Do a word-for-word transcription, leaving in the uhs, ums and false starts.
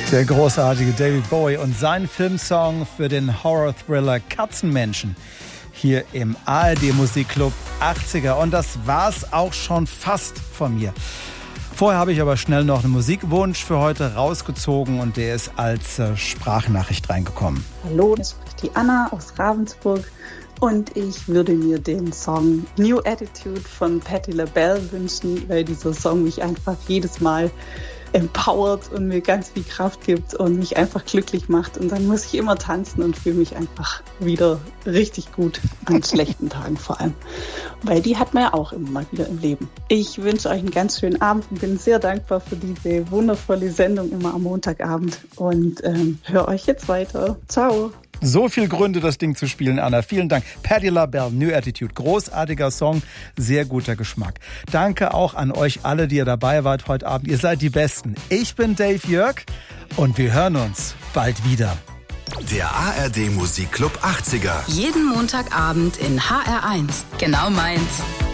Der großartige David Bowie und sein Filmsong für den Horror-Thriller Katzenmenschen hier im A R D Musikclub achtziger. Und das war's auch schon fast von mir. Vorher habe ich aber schnell noch einen Musikwunsch für heute rausgezogen und der ist als äh, Sprachnachricht reingekommen. Hallo, es spricht die Anna aus Ravensburg und ich würde mir den Song New Attitude von Patti LaBelle wünschen, weil dieser Song mich einfach jedes Mal empowert und mir ganz viel Kraft gibt und mich einfach glücklich macht. Und dann muss ich immer tanzen und fühle mich einfach wieder richtig gut, an schlechten Tagen vor allem. Weil die hat man ja auch immer mal wieder im Leben. Ich wünsche euch einen ganz schönen Abend und bin sehr dankbar für diese wundervolle Sendung immer am Montagabend und ähm, höre euch jetzt weiter. Ciao! So viel Gründe, das Ding zu spielen, Anna. Vielen Dank. Patti LaBelle, New Attitude. Großartiger Song, sehr guter Geschmack. Danke auch an euch alle, die ihr dabei wart heute Abend. Ihr seid die Besten. Ich bin Dave Jörg und wir hören uns bald wieder. Der A R D Musikclub achtziger. Jeden Montagabend in H R eins. Genau meins.